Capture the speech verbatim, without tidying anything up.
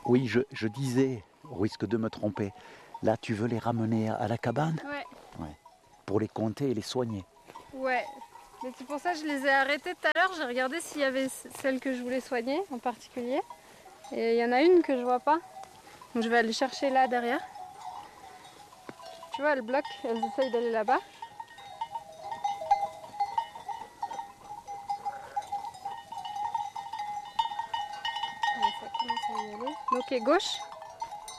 Oui, je, je disais, au risque de me tromper, là tu veux les ramener à la cabane? Ouais. Ouais. Pour les compter et les soigner. Ouais. Mais c'est pour ça que je les ai arrêtées tout à l'heure. J'ai regardé s'il y avait celle que je voulais soigner en particulier. Et il y en a une que je vois pas. Donc je vais aller chercher là derrière. Tu vois, elles bloquent, elles essayent d'aller là-bas. Ça commence à y aller. Ok, gauche.